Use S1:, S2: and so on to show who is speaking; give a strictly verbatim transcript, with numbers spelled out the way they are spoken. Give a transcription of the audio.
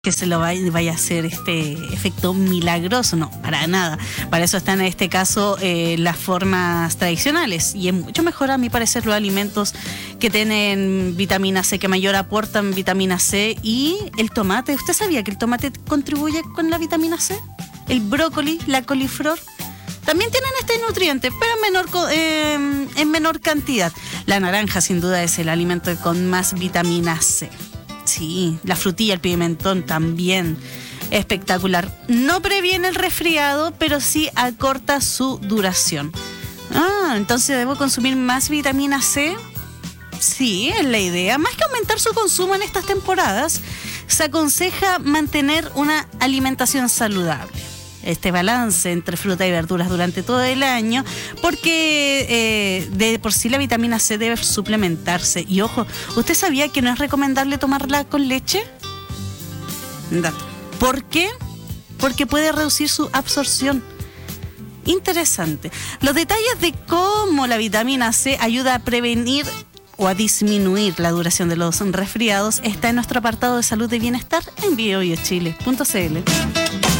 S1: que se lo vaya, vaya a hacer este efecto milagroso, no, para nada. Para eso están en este caso eh, las formas tradicionales, y es mucho mejor a mi parecer los alimentos que tienen vitamina C, que mayor aportan vitamina C, y el tomate. ¿Usted sabía que el tomate contribuye con la vitamina C? El brócoli, la coliflor también tienen este nutriente, pero en menor, eh, en menor cantidad. La naranja sin duda es el alimento con más vitamina C. Sí, la frutilla, el pimentón también, espectacular. No previene el resfriado, pero sí acorta su duración. Ah, entonces ¿debo consumir más vitamina C? Sí, es la idea. Más que aumentar su consumo en estas temporadas, se aconseja mantener una alimentación saludable. Este balance entre fruta y verduras durante todo el año, porque eh, de por sí la vitamina C debe suplementarse. Y ojo, ¿usted sabía que no es recomendable tomarla con leche? Dato. ¿Por qué? Porque puede reducir su absorción. Interesante. Los detalles de cómo la vitamina C ayuda a prevenir o a disminuir la duración de los resfriados está en nuestro apartado de salud y bienestar en bio bio chile punto c l.